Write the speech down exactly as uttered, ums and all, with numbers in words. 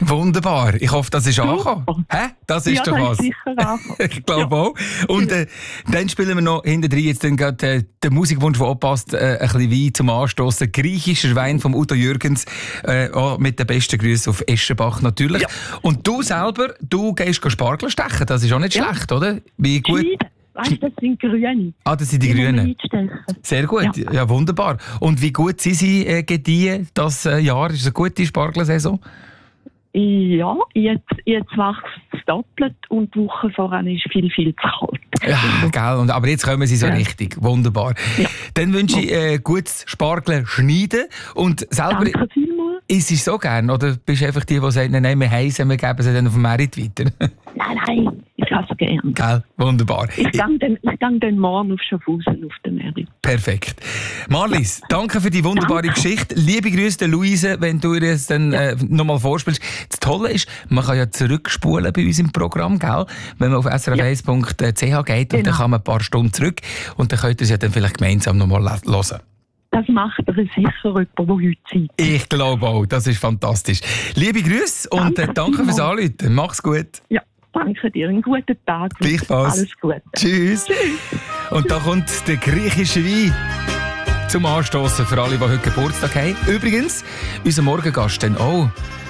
Wunderbar. Ich hoffe, das ist angekommen. Hä? Das ist ja, doch das was. Ist sicher angekommen. Ich glaube ja. auch. Und äh, dann spielen wir noch hinten drin jetzt dann gerade äh, den Musikwunsch, der auch passt, äh, ein bisschen Wein zum Anstossen. Griechischer Wein vom Udo Jürgens. Äh, auch mit den besten Grüßen auf Eschenbach natürlich. Ja. Und du selber, du gehst Spargel stechen. Das ist auch nicht ja. schlecht, oder? Wie gut. Schneiden. Weißt du, das sind Grüne. Ah, das sind die, die Grünen. Sehr gut, ja. ja wunderbar. Und wie gut sind sie äh, gediehen das äh, Jahr? Ist es eine gute Spargelsaison? Ja, jetzt, jetzt wächst es doppelt und die Woche voran ist viel, viel zu kalt. Ja, gell. Und, aber jetzt kommen sie so ja. richtig. Wunderbar. Ja. Dann wünsche ich äh, gutes Spargel schneiden. Und selber Danke vielmals. Isst du es so gern? Oder bist du einfach die, die sagen, nein, wir heißen, wir geben sie dann auf dem Merit weiter? Nein, nein, ich esse es gerne. Gell? Wunderbar. Ich gehe dann, ich dann morgen auf Schaffhausen auf den Merit. Perfekt. Marlies, danke für die wunderbare danke. Geschichte. Liebe Grüße der Luise, wenn du ihr es dann ja. äh, nochmal vorspielst. Das Tolle ist, man kann ja zurückspulen bei uns im Programm, gell? Wenn man auf s r f eins punkt c h geht genau. und dann kann man ein paar Stunden zurück und dann könnt ihr es ja dann vielleicht gemeinsam nochmal hören. Das macht er sicher jemand, der heute Zeit hat. Ich glaube auch, das ist fantastisch. Liebe Grüße und danke, äh, danke fürs Anrufen. Mach's gut. Ja, danke dir. Einen guten Tag. Gleichfalls. Alles Gute. Tschüss. Tschüss. Und da kommt der griechische Wein zum Anstoßen für alle, die heute Geburtstag haben. Übrigens, unser Morgengast dann auch.